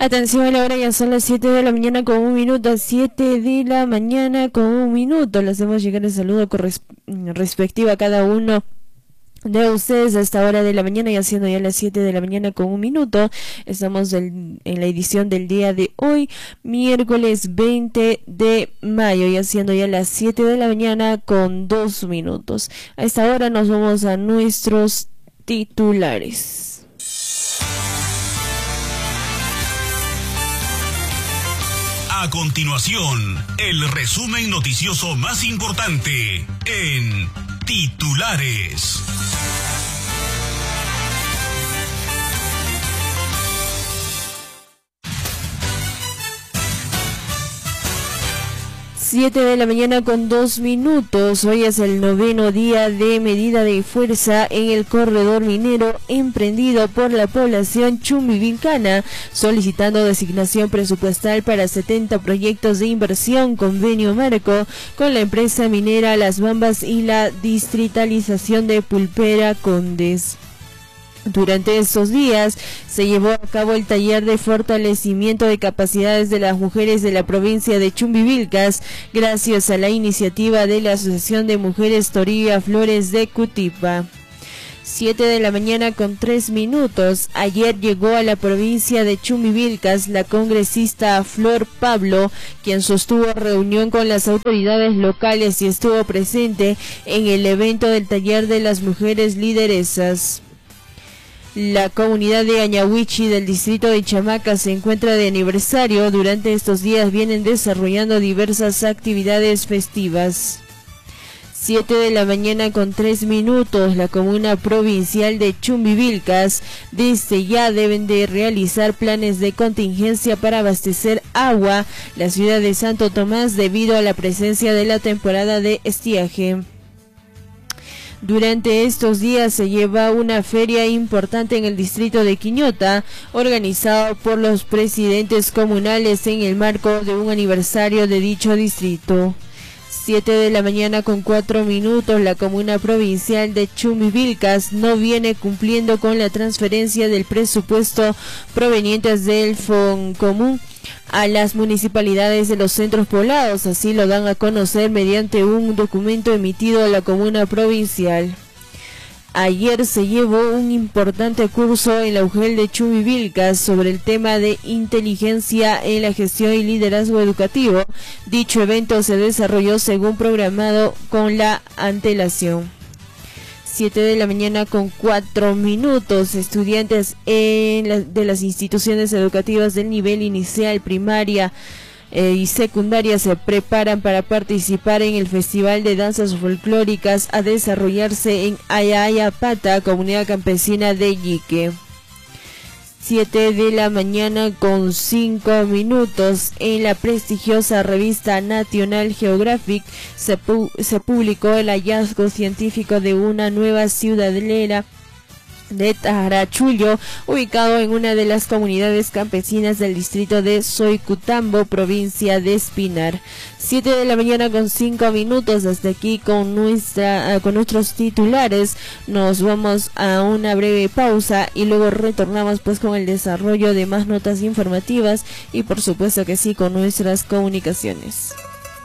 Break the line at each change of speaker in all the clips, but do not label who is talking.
Atención, a la hora ya son las 7 de la mañana con 1 minuto, 7 de la mañana con 1 minuto. Les hacemos llegar el saludo respectivo a cada uno de ustedes a esta hora de la mañana, y haciendo ya las 7 de la mañana con 1 minuto. Estamos en la edición del día de hoy, miércoles 20 de mayo, y haciendo ya las 7 de la mañana con 2 minutos. A esta hora nos vamos a nuestros titulares.
A continuación, el resumen noticioso más importante en titulares.
7 de la mañana con 2 minutos. Hoy es el 9º día de medida de fuerza en el corredor minero emprendido por la población chumbivilcana, solicitando designación presupuestal para 70 proyectos de inversión, convenio marco con la empresa minera Las Bambas y la distritalización de Pulpera Condes. Durante estos días se llevó a cabo el taller de fortalecimiento de capacidades de las mujeres de la provincia de Chumbivilcas, gracias a la iniciativa de la Asociación de Mujeres Toribia Flores de Cutipa. 7 de la mañana con 3 minutos. Ayer llegó a la provincia de Chumbivilcas la congresista Flor Pablo, quien sostuvo reunión con las autoridades locales y estuvo presente en el evento del taller de las mujeres lideresas. La comunidad de Añahuichi del distrito de Chamaca se encuentra de aniversario. Durante estos días vienen desarrollando diversas actividades festivas. 7 de la mañana con 3 minutos. La comuna provincial de Chumbivilcas desde ya deben de realizar planes de contingencia para abastecer agua la ciudad de Santo Tomás debido a la presencia de la temporada de estiaje. Durante estos días se lleva una feria importante en el distrito de Quiñota, organizado por los presidentes comunales en el marco de un aniversario de dicho distrito. 7 de la mañana con 4 minutos. La comuna provincial de Chumbivilcas no viene cumpliendo con la transferencia del presupuesto provenientes del Foncomún a las municipalidades de los centros poblados. Así lo dan a conocer mediante un documento emitido a la comuna provincial. Ayer se llevó un importante curso en la UGEL de Chumbivilcas sobre el tema de inteligencia en la gestión y liderazgo educativo. Dicho evento se desarrolló según programado con la antelación. 7 de la mañana con 4 minutos. Estudiantes de las instituciones educativas del nivel inicial, primaria y secundaria se preparan para participar en el Festival de Danzas Folclóricas a desarrollarse en Ayayapata, comunidad campesina de Yique. 7 de la mañana con 5 minutos. En la prestigiosa revista National Geographic se publicó el hallazgo científico de una nueva ciudadela de Tarachullo, ubicado en una de las comunidades campesinas del distrito de Soycutambo, provincia de Espinar. 7 de la mañana con 5 minutos. Hasta aquí con nuestros titulares. Nos vamos a una breve pausa y luego retornamos pues con el desarrollo de más notas informativas y por supuesto que sí con nuestras comunicaciones.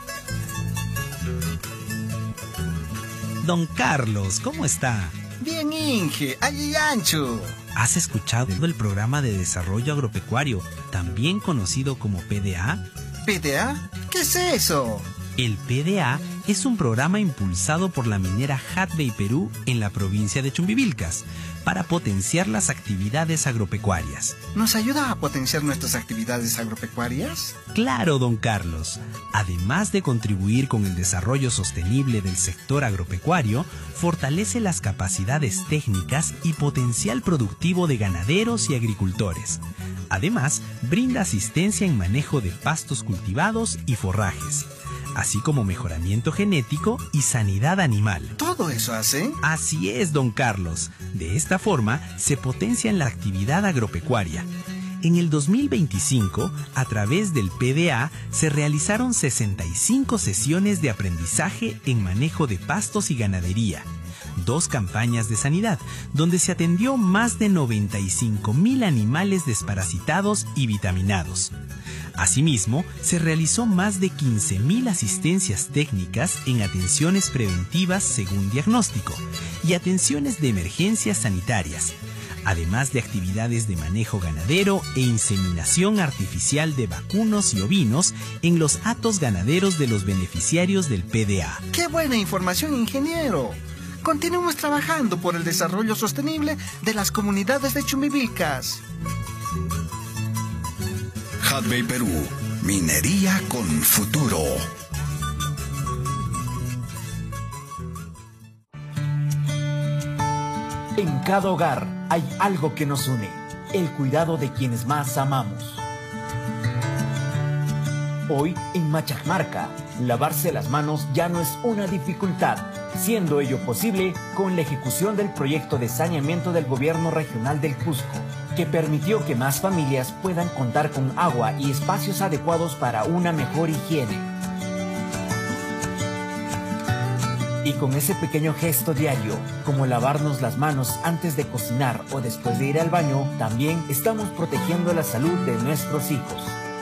Don Carlos, ¿cómo está?
Bien, Inge, allí ancho.
¿Has escuchado el programa de desarrollo agropecuario, también conocido como PDA?
¿PDA? ¿Qué es eso?
El PDA es un programa impulsado por la minera Hudbay Perú en la provincia de Chumbivilcas para potenciar las actividades agropecuarias.
¿Nos ayuda a potenciar nuestras actividades agropecuarias?
Claro, don Carlos. Además de contribuir con el desarrollo sostenible del sector agropecuario, fortalece las capacidades técnicas y potencial productivo de ganaderos y agricultores. Además, brinda asistencia en manejo de pastos cultivados y forrajes, así como mejoramiento genético y sanidad animal.
¿Todo eso hace?
Así es, don Carlos. De esta forma, se potencia la actividad agropecuaria. En el 2025, a través del PDA, se realizaron 65 sesiones de aprendizaje en manejo de pastos y ganadería, 2 campañas de sanidad, donde se atendió más de 95.000 animales desparasitados y vitaminados. Asimismo, se realizó más de 15.000 asistencias técnicas en atenciones preventivas según diagnóstico y atenciones de emergencias sanitarias, además de actividades de manejo ganadero e inseminación artificial de vacunos y ovinos en los hatos ganaderos de los beneficiarios del PDA.
¡Qué buena información, ingeniero! Continuemos trabajando por el desarrollo sostenible de las comunidades de Chumbivilcas.
Hudbay Perú, minería con futuro.
En cada hogar hay algo que nos une, el cuidado de quienes más amamos. Hoy, en Machacmarca, lavarse las manos ya no es una dificultad, siendo ello posible con la ejecución del proyecto de saneamiento del Gobierno Regional del Cusco, que permitió que más familias puedan contar con agua y espacios adecuados para una mejor higiene. Y con ese pequeño gesto diario, como lavarnos las manos antes de cocinar o después de ir al baño, también estamos protegiendo la salud de nuestros hijos.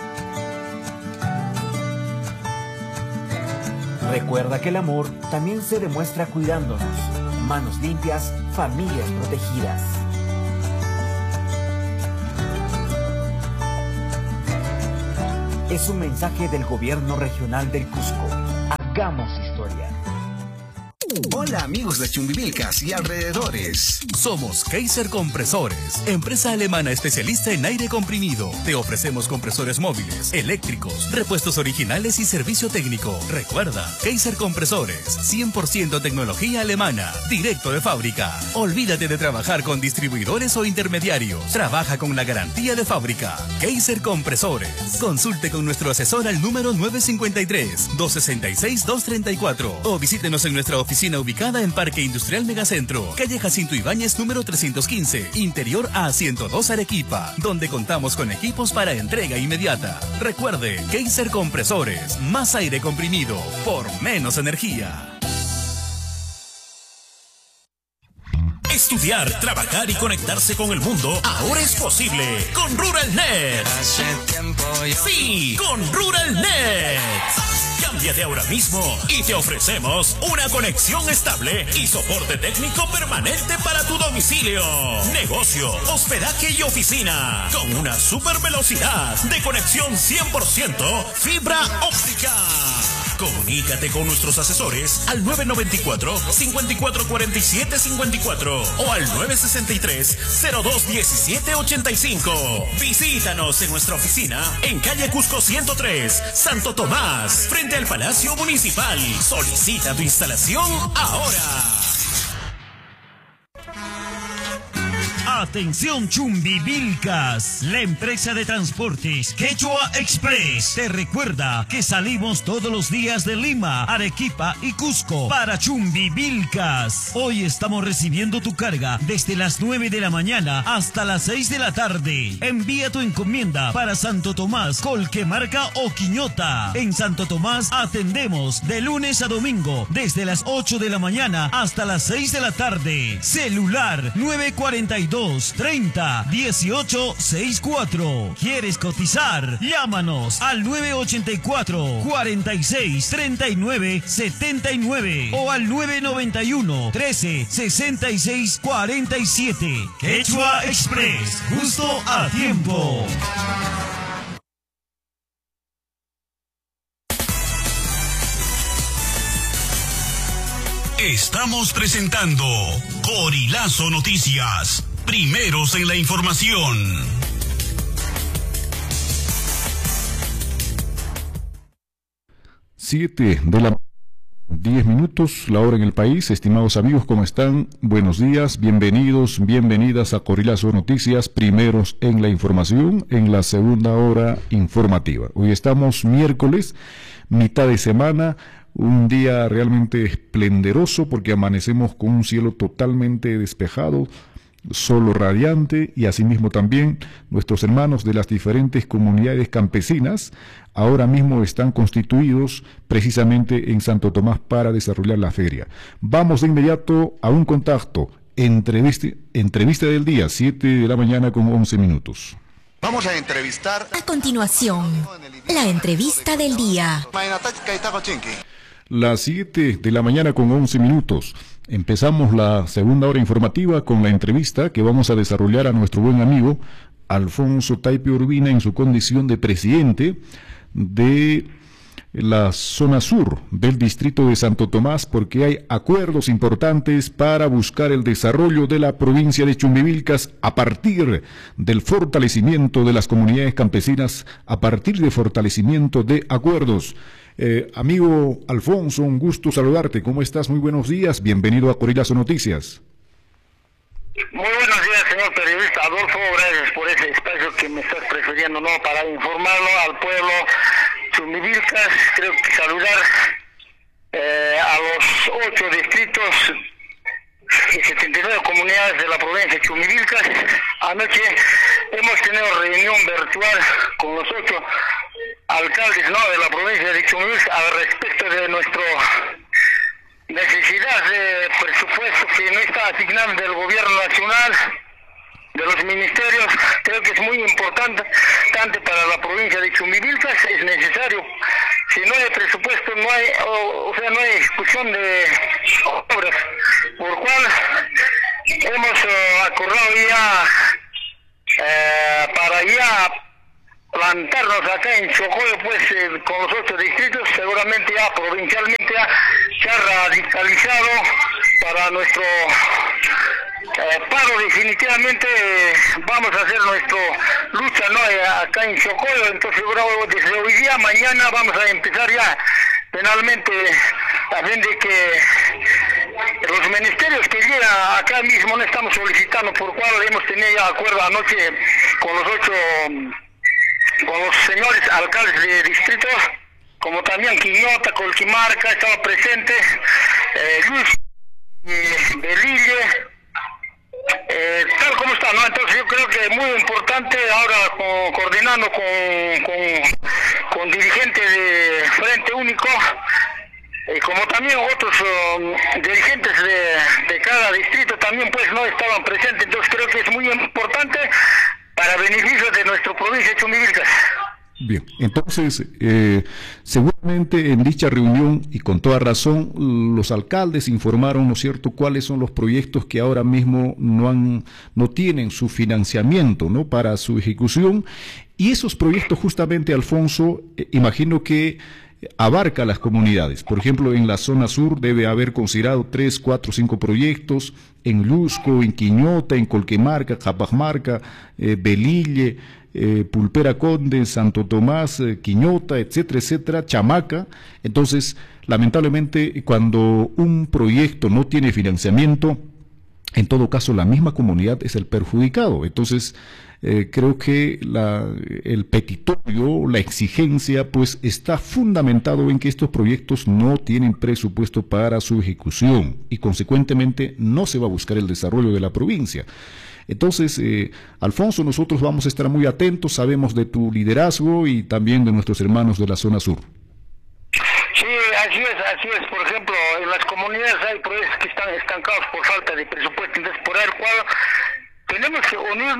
Recuerda que el amor también se demuestra cuidándonos. Manos limpias, familias protegidas. Es un mensaje del Gobierno Regional del Cusco. Hagamos historia.
Hola amigos de Chumbivilcas y alrededores.
Somos Kaiser Compresores, empresa alemana especialista en aire comprimido. Te ofrecemos compresores móviles, eléctricos, repuestos originales y servicio técnico. Recuerda, Kaiser Compresores, 100% tecnología alemana, directo de fábrica. Olvídate de trabajar con distribuidores o intermediarios. Trabaja con la garantía de fábrica. Kaiser Compresores. Consulte con nuestro asesor al número 953-266-234 o visítenos en nuestra oficina ubicada en Parque Industrial Megacentro, calle Jacinto Ibáñez número 315, interior A102 Arequipa, donde contamos con equipos para entrega inmediata. Recuerde, Kaiser Compresores, más aire comprimido por menos energía. Estudiar, trabajar y conectarse con el mundo ahora es posible con RuralNet. Sí, con RuralNet. Cámbiate ahora mismo y te ofrecemos una conexión estable y soporte técnico permanente para tu domicilio, negocio, hospedaje y oficina, con una super velocidad de conexión 100% fibra óptica. Comunícate con nuestros asesores al 994-5447-54 o al 963-021785. Visítanos en nuestra oficina en calle Cusco 103, Santo Tomás, frente al Palacio Municipal. Solicita tu instalación ahora.
Atención Chumbivilcas, la empresa de transportes Quechua Express te recuerda que salimos todos los días de Lima, Arequipa y Cusco para Chumbivilcas. Hoy estamos recibiendo tu carga desde las 9 de la mañana hasta las 6 de la tarde. Envía tu encomienda para Santo Tomás, Colquemarca o Quiñota. En Santo Tomás atendemos de lunes a domingo desde las 8 de la mañana hasta las 6 de la tarde. Celular 942-30-1864. ¿Quieres cotizar? Llámanos al 984-46-39-79 o al 991-13-66-47. Quechua Express, justo a tiempo.
Estamos presentando Corilazo Noticias, primeros en la información.
7:10, la hora en el país. Estimados amigos, ¿cómo están? Buenos días, bienvenidos, bienvenidas a Corilazo Noticias, primeros en la información, en la segunda hora informativa. Hoy estamos miércoles, mitad de semana. Un día realmente esplendoroso porque amanecemos con un cielo totalmente despejado. Solo Radiante y asimismo también nuestros hermanos de las diferentes comunidades campesinas ahora mismo están constituidos precisamente en Santo Tomás para desarrollar la feria. Vamos de inmediato a un contacto. Entrevista del día, 7 de la mañana con 11 minutos.
Vamos a entrevistar...
A continuación, la entrevista del día.
Las 7 de la mañana con 11 minutos. Empezamos la segunda hora informativa con la entrevista que vamos a desarrollar a nuestro buen amigo Alfonso Taipe Urbina en su condición de presidente de la zona sur del distrito de Santo Tomás, porque hay acuerdos importantes para buscar el desarrollo de la provincia de Chumbivilcas a partir del fortalecimiento de las comunidades campesinas, a partir de fortalecimiento de acuerdos. Amigo Alfonso, un gusto saludarte. ¿Cómo estás? Muy buenos días. Bienvenido a Corilazo Noticias.
Muy buenos días, señor periodista Adolfo. Gracias por ese espacio que me estás prefiriendo, ¿no?, para informarlo al pueblo Chumbivilcas. Creo que saludar a los 8 distritos y 79 comunidades de la provincia de Chumbivilcas. Anoche hemos tenido reunión virtual con los 8 alcaldes, ¿no?, de la provincia de Chumbivilcas al respecto de nuestra necesidad de presupuesto que no está asignado del gobierno nacional, de los ministerios. Creo que es muy importante tanto para la provincia de Chumbivilcas. Es necesario, si no hay presupuesto no hay, no hay ejecución de obras, por cual hemos acordado ya para ya plantarnos acá en Chocoyo, pues con los 8 distritos, seguramente ya provincialmente ya se ha radicalizado para nuestro paro. Definitivamente vamos a hacer nuestra lucha, ¿no?, acá en Chocoyo. Entonces desde hoy día, mañana vamos a empezar ya penalmente a fin de que los ministerios que llegan acá mismo no estamos solicitando, por cual hemos tenido ya acuerdo anoche con los 8 con los señores alcaldes de distritos, como también Quiñota, Colquimarca, estaban presentes, Luis, Belille, tal como está, ¿no? Entonces yo creo que es muy importante ahora coordinando con dirigentes de Frente Único, como también otros dirigentes de cada distrito también pues no estaban presentes. Entonces creo que es muy importante para beneficio de nuestra provincia de Chumbivilcas.
Bien, entonces, seguramente en dicha reunión, y con toda razón, los alcaldes informaron, ¿no es cierto?, cuáles son los proyectos que ahora mismo no tienen su financiamiento, ¿no?, para su ejecución, y esos proyectos justamente, Alfonso, imagino que abarca las comunidades. Por ejemplo, en la zona sur debe haber considerado 3, 4, 5 proyectos, en Lusco, en Quiñota, en Colquemarca, Japajmarca, Belille, Pulpera Conde, Santo Tomás, Quiñota, etcétera, etcétera, Chamaca. Entonces, lamentablemente, cuando un proyecto no tiene financiamiento, en todo caso la misma comunidad es el perjudicado. Entonces, creo que el petitorio, la exigencia, pues está fundamentado en que estos proyectos no tienen presupuesto para su ejecución y consecuentemente no se va a buscar el desarrollo de la provincia. Entonces, Alfonso, nosotros vamos a estar muy atentos, sabemos de tu liderazgo y también de nuestros hermanos de la zona sur.
Sí, así es. Por ejemplo, en las comunidades hay proyectos que están estancados por falta de presupuesto. Entonces, por el cual tenemos que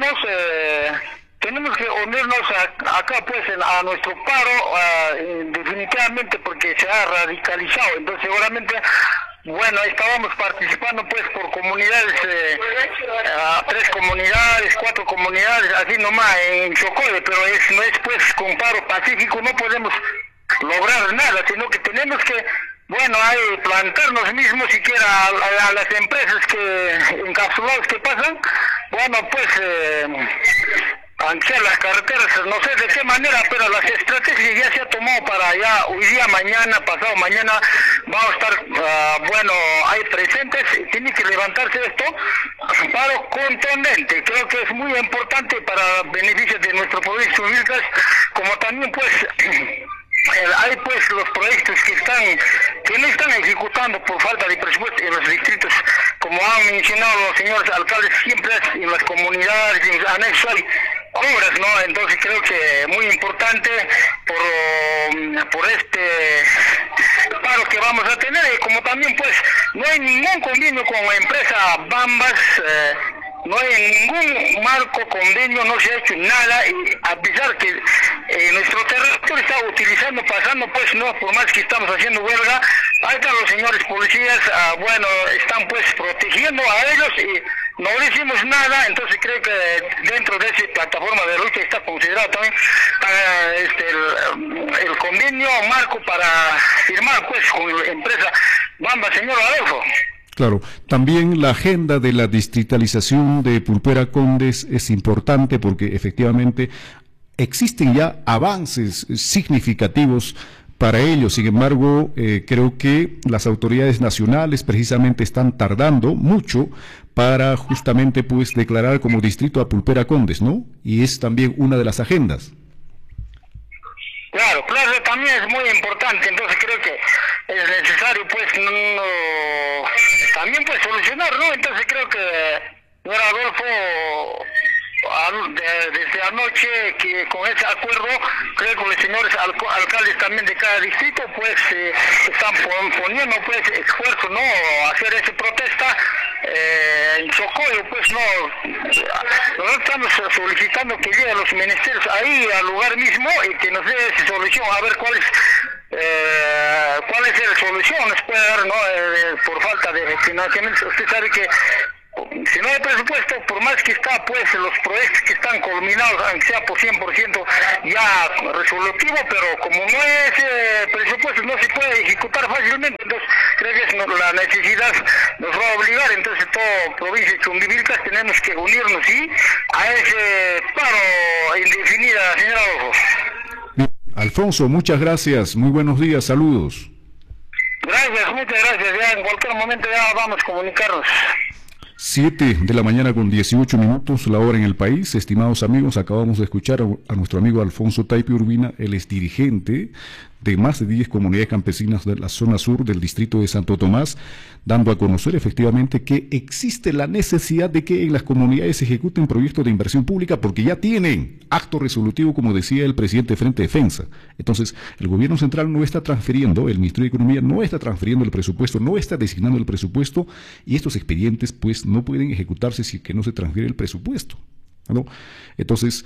unirnos acá pues a nuestro paro, definitivamente, porque se ha radicalizado. Entonces, seguramente, bueno, estábamos participando pues por comunidades, 3 comunidades, 4 comunidades, así nomás en Chocoyo, pero no es pues con paro pacífico, no podemos lograr nada, sino que tenemos que, bueno, hay plantarnos mismos siquiera a las empresas encapsuladas que pasan, bueno, pues aunque las carreteras, no sé de qué manera, pero las estrategias ya se ha tomado para ya hoy día, mañana, pasado mañana, vamos a estar, bueno, ahí presentes. Tiene que levantarse esto, paro contundente. Creo que es muy importante para beneficio de nuestro provincia de Chumbivilcas, como también pues hay pues los proyectos que no están ejecutando por falta de presupuesto en los distritos, como han mencionado los señores alcaldes, siempre en las comunidades, en los anexos hay obras, ¿no? Entonces creo que muy importante por este paro que vamos a tener, y como también pues no hay ningún convenio con la empresa Bambas, no hay ningún marco convenio, no se ha hecho nada, y a pesar que nuestro territorio está pasando pues, no, por más que estamos haciendo huelga, ahí están los señores policías, bueno, están pues protegiendo a ellos y no le hicimos nada. Entonces creo que dentro de esa plataforma de lucha está considerado también el convenio marco para firmar pues con la empresa Bamba, señor Adolfo.
Claro, también la agenda de la distritalización de Pulpera Condes es importante porque efectivamente existen ya avances significativos para ello. Sin embargo, creo que las autoridades nacionales precisamente están tardando mucho para justamente pues declarar como distrito a Pulpera Condes, ¿no? Y es también una de las agendas.
Claro, también es muy importante, entonces creo que es necesario pues también pues solucionar, ¿no? Entonces creo que señor Adolfo, desde anoche que con ese acuerdo, creo que los señores alcaldes también de cada distrito pues están poniendo pues esfuerzo, ¿no? Hacer esa protesta en Chocoyo, pues no, nosotros estamos solicitando que lleguen los ministerios ahí al lugar mismo y que nos dé esa solución, a ver cuál es la solución, nos puede dar, ¿no? Por falta de financiamiento. Usted sabe que si no hay presupuesto, por más que está pues los proyectos que están culminados, aunque sea por 100% ya resolutivo, pero como no es presupuesto, no se puede ejecutar fácilmente. Entonces creo que la necesidad nos va a obligar. Entonces toda provincia de Chumbivilcas tenemos que unirnos, ¿sí?, a ese paro indefinida, señora Adolfo.
Alfonso, muchas gracias, muy buenos días, saludos.
Gracias, muchas gracias, ya en cualquier momento ya vamos a comunicarnos.
7 de la mañana con 18 minutos, la hora en el país. Estimados amigos, acabamos de escuchar a nuestro amigo Alfonso Taipi Urbina, él es dirigente de más de 10 comunidades campesinas de la zona sur del distrito de Santo Tomás, dando a conocer efectivamente que existe la necesidad de que en las comunidades se ejecuten proyectos de inversión pública porque ya tienen acto resolutivo, como decía el presidente de Frente Defensa. Entonces, el gobierno central no está transfiriendo, el Ministerio de Economía no está transfiriendo el presupuesto, no está designando el presupuesto, y estos expedientes pues no pueden ejecutarse si que no se transfiere el presupuesto, ¿no? Entonces,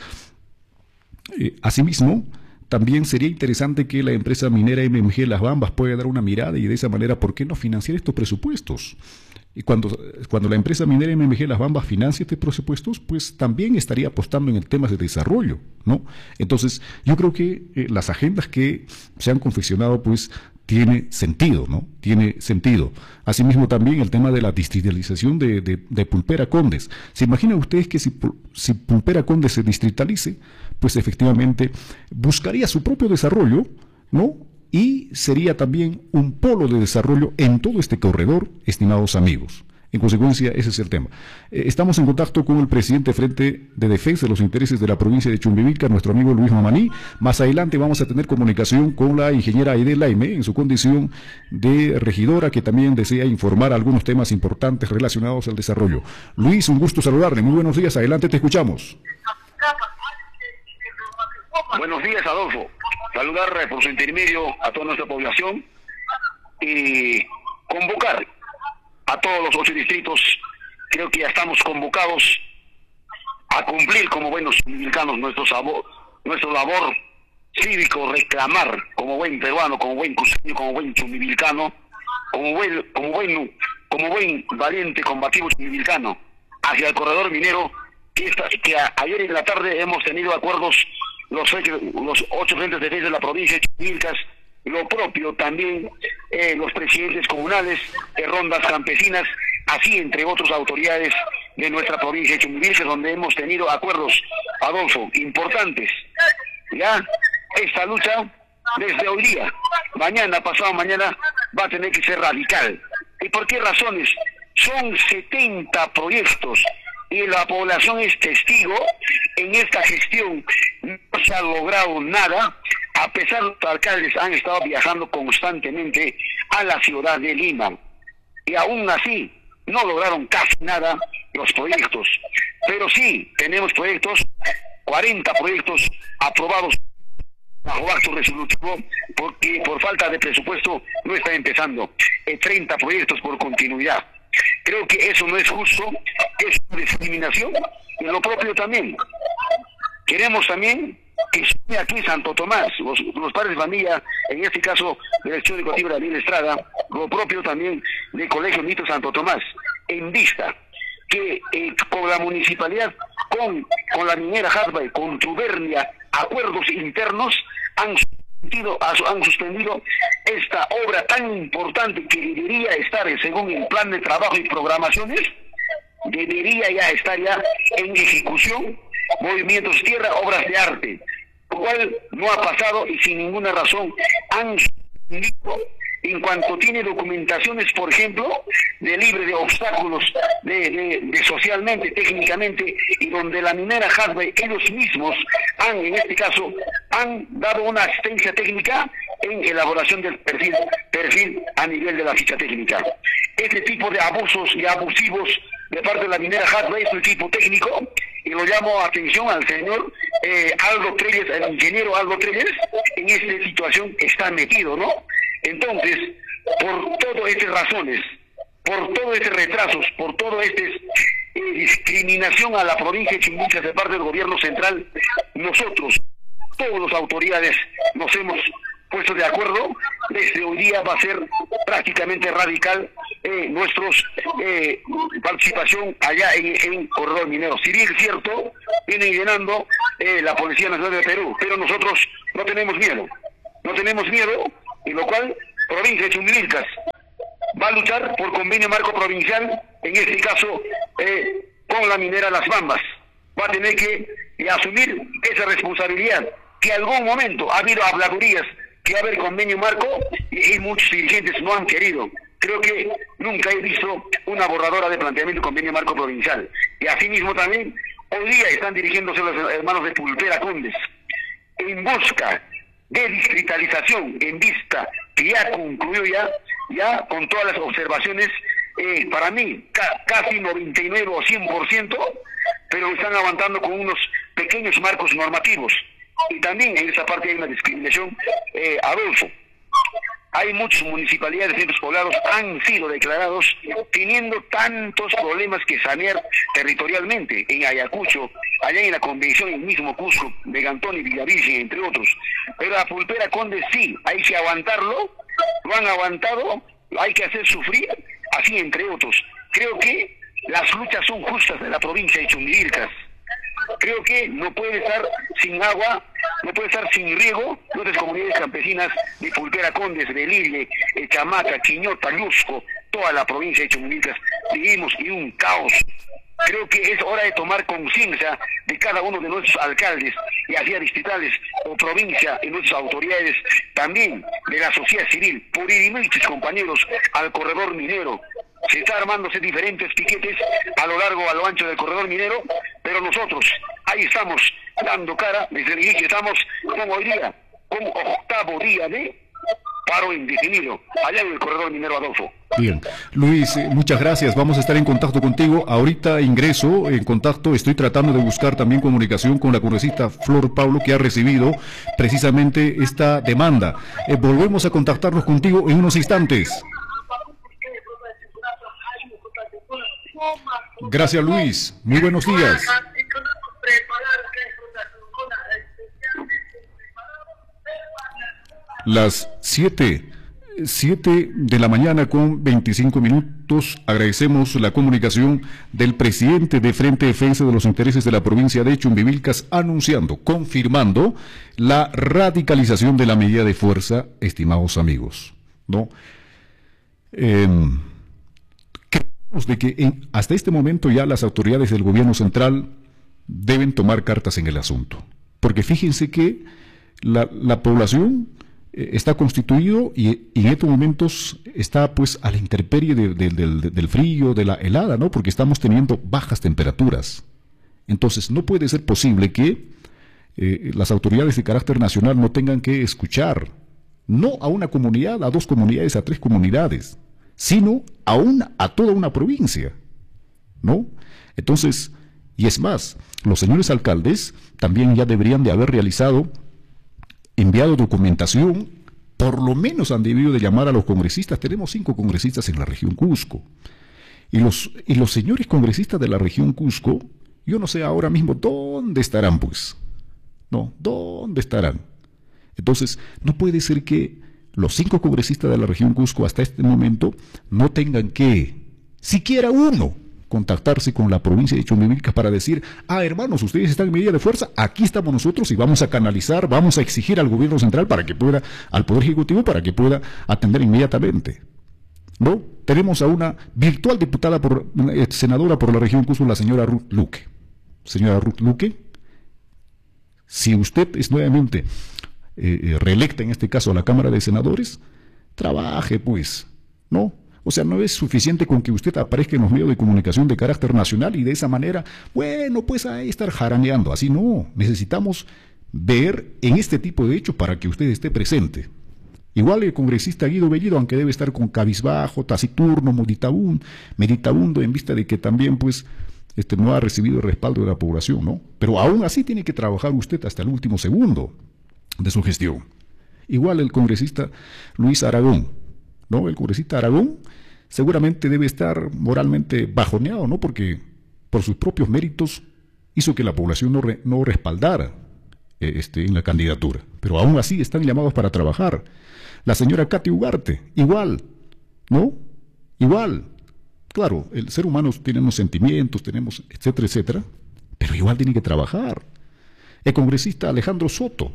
asimismo, también sería interesante que la empresa minera MMG Las Bambas pueda dar una mirada y de esa manera, ¿por qué no financiar estos presupuestos? Y cuando la empresa minera MMG Las Bambas financia estos presupuestos, pues también estaría apostando en el tema de desarrollo, ¿no? Entonces, yo creo que las agendas que se han confeccionado, pues, tiene sentido, ¿no? Tiene sentido. Asimismo, también el tema de la distritalización de Pulpera Condes. ¿Se imaginan ustedes que si Pulpera Condes se distritalice, pues efectivamente buscaría su propio desarrollo, ¿no? Y sería también un polo de desarrollo en todo este corredor, estimados amigos. En consecuencia, ese es el tema. Estamos en contacto con el presidente Frente de Defensa de los Intereses de la provincia de Chumbivilcas, nuestro amigo Luis Mamaní. Más adelante vamos a tener comunicación con la ingeniera Aide Laime, en su condición de regidora, que también desea informar algunos temas importantes relacionados al desarrollo. Luis, un gusto saludarle. Muy buenos días. Adelante, te escuchamos.
Buenos días, Adolfo. Saludar por su intermedio a toda nuestra población y convocar a todos los 8 distritos. Creo que ya estamos convocados a cumplir como buenos chumbivilcanos nuestro labor cívico, reclamar como buen peruano, como buen cruceño, como buen chumbivilcano, como buen valiente combativo chumbivilcano hacia el corredor minero, que ayer en la tarde hemos tenido acuerdos los 8 frentes de defensa de la provincia de Chumbivilcas, lo propio también los presidentes comunales, rondas campesinas, así entre otras autoridades de nuestra provincia de Chumbivilcas, donde hemos tenido acuerdos, Adolfo, importantes. Ya esta lucha desde hoy día, mañana, pasado mañana, va a tener que ser radical. ¿Y por qué razones? Son 70 proyectos y la población es testigo. En esta gestión no se ha logrado nada. a pesar de los alcaldes han estado viajando constantemente a la ciudad de Lima, y aún así no lograron casi nada los proyectos. Pero sí tenemos proyectos, 40 proyectos aprobados bajo acto resolutivo, porque por falta de presupuesto no está empezando, 30 proyectos por continuidad. Creo que eso no es justo, es discriminación, y lo propio también. Queremos también que esté aquí Santo Tomás, los padres de familia, en este caso de la Dirección Educativa de Daniel Estrada, lo propio también del Colegio Nito Santo Tomás, en vista que con la municipalidad, con la minera Hadbay, con Tubernia, acuerdos internos, han suspendido esta obra tan importante que debería estar, según el plan de trabajo y programaciones, debería ya estar ya en ejecución, movimientos tierra, obras de arte, lo cual no ha pasado y sin ninguna razón han suspendido. En cuanto tiene documentaciones, por ejemplo, de libre de obstáculos, de socialmente, técnicamente, y donde la minera Hadbay, ellos mismos en este caso, han dado una asistencia técnica en elaboración del perfil a nivel de la ficha técnica. Este tipo de abusos y abusivos de parte de la minera Hadbay es un tipo técnico, y lo llamo atención al señor Aldo Trelles, el ingeniero Aldo Trelles, en esta situación está metido, ¿no? Entonces, por todas estas razones, por todos estos retrasos, por toda esta discriminación a la provincia de Chimbivilcas de parte del gobierno central, nosotros, todas las autoridades, nos hemos puesto de acuerdo. Desde hoy día va a ser prácticamente radical nuestra participación allá en Corredor Minero. Si bien es cierto, vienen llenando la Policía Nacional de Perú, pero nosotros no tenemos miedo, y lo cual, provincia de Chumbivilcas va a luchar por convenio marco provincial, en este caso con la minera Las Bambas. Va a tener que asumir esa responsabilidad, que en algún momento ha habido habladurías, que va a haber convenio marco, y muchos dirigentes no han querido. Creo que nunca he visto una borradora de planteamiento de convenio marco provincial. Y asimismo también, hoy día están dirigiéndose los hermanos de Pulpera Condes, en busca de distritalización, en vista que ya concluyó ya con todas las observaciones, para mí casi 99 o 100%, pero están avanzando con unos pequeños marcos normativos. Y también en esa parte hay una discriminación, Adolfo. Hay muchas municipalidades, centros poblados han sido declarados teniendo tantos problemas que sanear territorialmente, en Ayacucho, allá en la Convención, en el mismo Cusco, Megantón y Villavirgen, entre otros. Pero a Pulpera Conde sí, hay que aguantarlo, lo han aguantado, hay que hacer sufrir, así entre otros. Creo que las luchas son justas de la provincia de Chumbivilcas. Creo que no puede estar sin agua, no puede estar sin riego nuestras comunidades campesinas de Pulpera Condes, de Lille, Chamaca, Quiñota, Lusco, toda la provincia de Chumbivilcas. Vivimos en un caos. Creo que es hora de tomar conciencia de cada uno de nuestros alcaldes, ya sea distritales o provincia, y nuestras autoridades, también de la sociedad civil, por ir muchos compañeros al corredor minero. Se está armándose diferentes piquetes a lo largo, a lo ancho del corredor minero, pero nosotros ahí estamos dando cara, desde el inicio estamos como hoy día, como 8º día de paro indefinido, allá en el corredor minero, Adolfo.
Bien, Luis, muchas gracias, vamos a estar en contacto contigo. Ahorita ingreso en contacto, estoy tratando de buscar también comunicación con la congresista Flor Paulo, que ha recibido precisamente esta demanda. Volvemos a contactarnos contigo en unos instantes. Gracias, Luis. Muy buenos días. Las 7 de la mañana con 25 minutos. Agradecemos la comunicación del presidente de Frente Defensa de los Intereses de la provincia de Chumbivilcas, confirmando la radicalización de la medida de fuerza, estimados amigos, ¿no? De que hasta este momento ya las autoridades del gobierno central deben tomar cartas en el asunto, porque fíjense que la población está constituido y en estos momentos está pues a la intemperie del frío, de la helada, ¿no? Porque estamos teniendo bajas temperaturas. Entonces no puede ser posible que las autoridades de carácter nacional no tengan que escuchar, no a una comunidad, a 2 comunidades, a 3 comunidades, sino a toda una provincia, ¿no? Entonces, y es más, los señores alcaldes también ya deberían de haber enviado documentación, por lo menos han debido de llamar a los congresistas. Tenemos 5 congresistas en la región Cusco, y los señores congresistas de la región Cusco, yo no sé ahora mismo dónde estarán, pues, no, ¿dónde estarán? Entonces, no puede ser que los 5 congresistas de la región Cusco hasta este momento no tengan que, siquiera uno, contactarse con la provincia de Chumbivilcas para decir, hermanos, ustedes están en medida de fuerza, aquí estamos nosotros y vamos a canalizar, vamos a exigir al gobierno central para que pueda, al Poder Ejecutivo para que pueda atender inmediatamente. ¿No? Tenemos a una virtual diputada senadora por la región Cusco, la señora Ruth Luque. Señora Ruth Luque, si usted es nuevamente reelecta en este caso a la Cámara de Senadores, trabaje pues, ¿no? O sea, no es suficiente con que usted aparezca en los medios de comunicación de carácter nacional y de esa manera, bueno, pues ahí estar jaraneando. Así no, necesitamos ver en este tipo de hechos para que usted esté presente. Igual el congresista Guido Bellido, aunque debe estar con cabizbajo, taciturno, meditabundo, en vista de que también pues no ha recibido el respaldo de la población, ¿no? Pero aún así tiene que trabajar usted hasta el último segundo de su gestión. Igual el congresista Luis Aragón, ¿no? El congresista Aragón seguramente debe estar moralmente bajoneado, ¿no? Porque por sus propios méritos hizo que la población no respaldara en la candidatura. Pero aún así están llamados para trabajar. La señora Katy Ugarte, igual, ¿no? Igual. Claro, el ser humano tiene unos sentimientos, tenemos, etcétera, etcétera, pero igual tiene que trabajar. El congresista Alejandro Soto,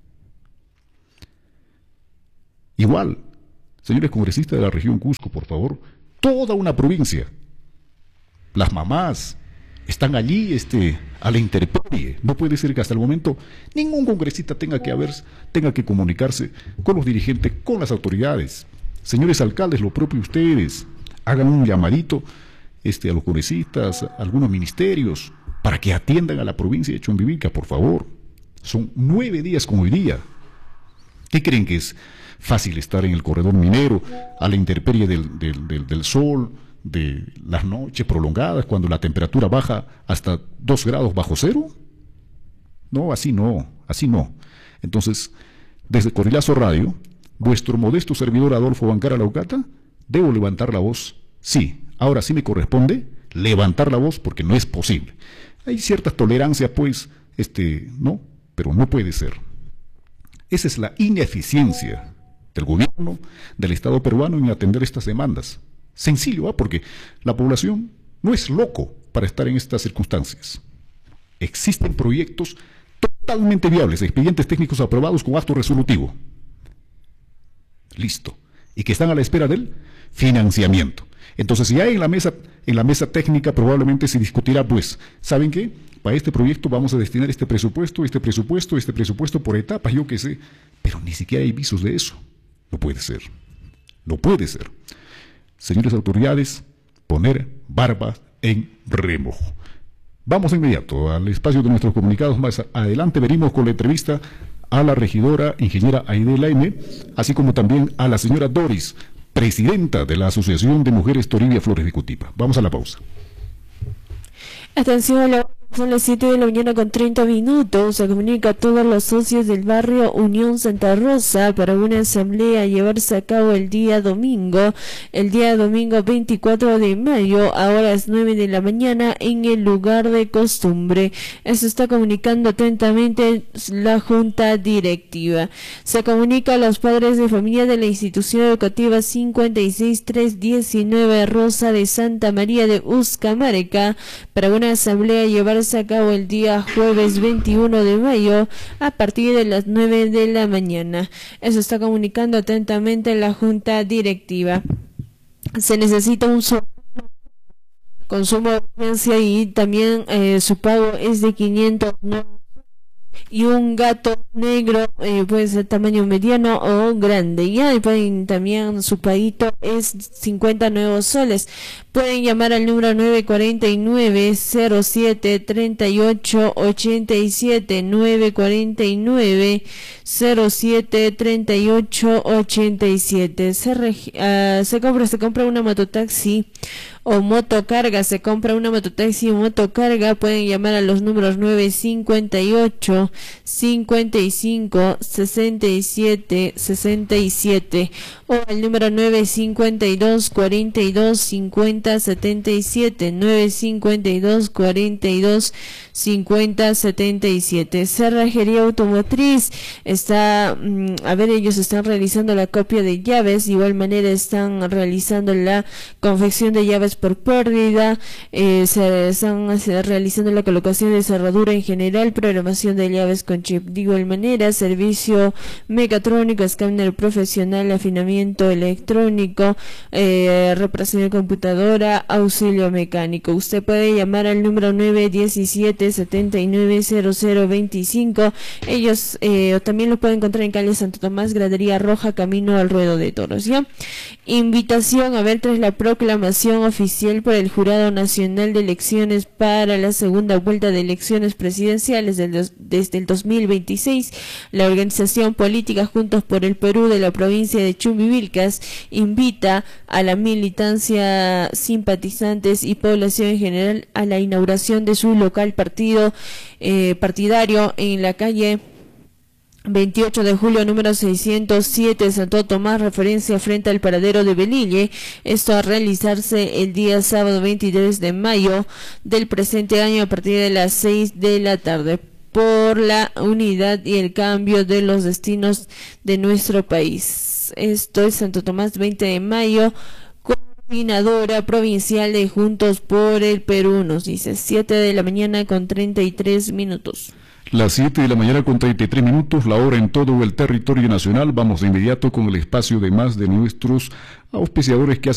igual. Señores congresistas de la región Cusco, por favor, toda una provincia, las mamás están allí a la intemperie. No puede ser que hasta el momento ningún congresista tenga que comunicarse con los dirigentes, con las autoridades. Señores alcaldes, lo propio ustedes, hagan un llamadito a los congresistas, a algunos ministerios, para que atiendan a la provincia de Chumbivilcas, por favor. Son 9 días como hoy día. ¿Qué creen que es fácil estar en el corredor minero, a la intemperie del sol, de las noches prolongadas, cuando la temperatura baja hasta 2 grados bajo cero? No, así no, así no. Entonces, desde Corilazo Radio, vuestro modesto servidor Adolfo Bancara Laucata, debo levantar la voz. Sí, ahora sí me corresponde levantar la voz porque no es posible. Hay ciertas tolerancias, pues, ¿no? Pero no puede ser. Esa es la ineficiencia del gobierno, del Estado peruano en atender estas demandas. Sencillo, porque la población no es loco para estar en estas circunstancias. Existen proyectos totalmente viables, expedientes técnicos aprobados con acto resolutivo. Listo. Y que están a la espera del financiamiento. Entonces, ya en la mesa técnica probablemente se discutirá, pues, ¿saben qué? Para este proyecto vamos a destinar este presupuesto por etapas, yo qué sé. Pero ni siquiera hay visos de eso. No puede ser. No puede ser. Señores autoridades, poner barba en remojo. Vamos de inmediato al espacio de nuestros comunicados. Más adelante venimos con la entrevista a la regidora ingeniera Aidela M., así como también a la señora Doris, presidenta de la Asociación de Mujeres Toribia Flores de Cutipa. Vamos a la pausa.
Atención, son las 7 de la mañana con 30 minutos. Se comunica a todos los socios del barrio Unión Santa Rosa para una asamblea a llevarse a cabo el día domingo 24 de mayo a horas 9 de la mañana en el lugar de costumbre. Eso está comunicando atentamente la Junta Directiva. Se comunica a los padres de familia de la institución educativa 56319 Rosa de Santa María de Uzcamarca para una asamblea a llevarse a cabo el día jueves 21 de mayo a partir de las 9 de la mañana. Eso está comunicando atentamente la Junta Directiva. Se necesita un consumo de urgencia y también su pago es de 509. y un gato negro puede ser tamaño mediano o grande. Ya, y pueden también, su paguito es 50 nuevos soles. Pueden llamar al número 949-07-38-87, 949-07-38-87. Se compra una mototaxi o motocarga, se compra una mototaxi o motocarga, pueden llamar a los números 958 55 67 67 o al número 952 42 50 77, 952 42 50 77. Cerrajería Automotriz está, ellos están realizando la copia de llaves, de igual manera están realizando la confección de llaves por pérdida, se están realizando la colocación de cerradura en general, programación de llaves con chip, de igual manera servicio mecatrónico, escáner profesional, afinamiento electrónico, reparación de computadora, auxilio mecánico. Usted puede llamar al número 917-790025. Ellos también lo pueden encontrar en calle Santo Tomás, Gradería Roja, camino al Ruedo de Toros. ¿Ya? Invitación a ver tras la proclamación oficial por el Jurado Nacional de Elecciones para la segunda vuelta de elecciones presidenciales desde el 2026, la organización política Juntos por el Perú de la provincia de Chumbivilcas invita a la militancia, simpatizantes y población en general a la inauguración de su local partidario en la calle 28 de julio, número 607, Santo Tomás, referencia frente al paradero de Belille. Esto a realizarse el día sábado 23 de mayo del presente año a partir de las 6 de la tarde, por la unidad y el cambio de los destinos de nuestro país. Esto es Santo Tomás, 20 de mayo, coordinadora provincial de Juntos por el Perú, nos dice 7 de la mañana con 33 minutos.
Las 7 de la mañana con 33 minutos, la hora en todo el territorio nacional. Vamos de inmediato con el espacio de más de nuestros auspiciadores que hacen